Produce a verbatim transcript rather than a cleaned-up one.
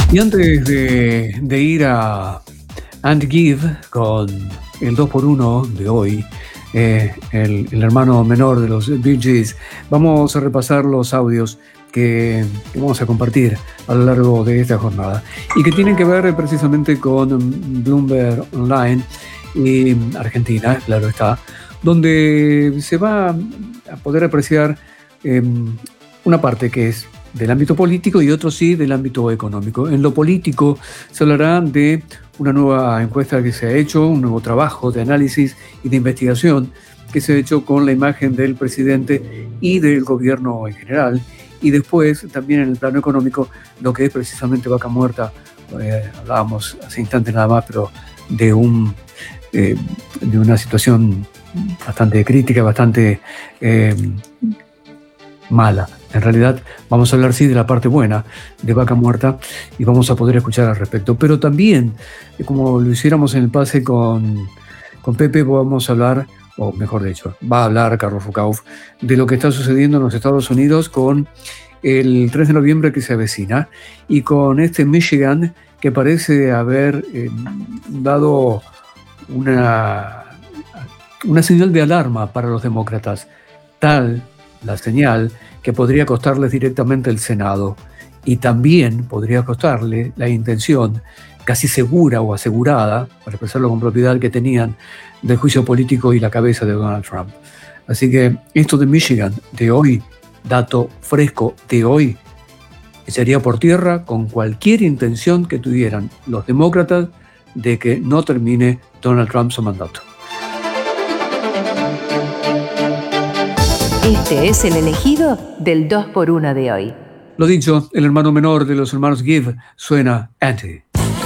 Y antes de, de ir a And Give con el dos por uno de hoy, eh, el, el hermano menor de los Bee Gees, vamos a repasar los audios que, que vamos a compartir a lo largo de esta jornada y que tienen que ver precisamente con Bloomberg Online y Argentina, claro está, donde se va a poder apreciar eh, una parte que es del ámbito político y otro sí del ámbito económico. En lo político se hablará de una nueva encuesta que se ha hecho, un nuevo trabajo de análisis y de investigación que se ha hecho con la imagen del presidente y del gobierno en general. Y después también en el plano económico lo que es precisamente Vaca Muerta, eh, hablábamos hace instantes nada más, pero de, un, eh, de una situación bastante crítica, bastante eh, mala. En realidad vamos a hablar sí de la parte buena de Vaca Muerta y vamos a poder escuchar al respecto. Pero también, como lo hiciéramos en el pase con, con Pepe, vamos a hablar, o mejor dicho, va a hablar Carlos Rucauf, de lo que está sucediendo en los Estados Unidos con el tres de noviembre que se avecina y con este Michigan que parece haber eh, dado una, una señal de alarma para los demócratas, tal la señal que podría costarles directamente el Senado y también podría costarle la intención casi segura o asegurada, para expresarlo con propiedad, que tenían del juicio político y la cabeza de Donald Trump. Así que esto de Michigan de hoy, dato fresco de hoy, echaría por tierra con cualquier intención que tuvieran los demócratas de que no termine Donald Trump su mandato. Este es el elegido del dos por uno de hoy. Lo dicho, el hermano menor de los hermanos Give suena Anti.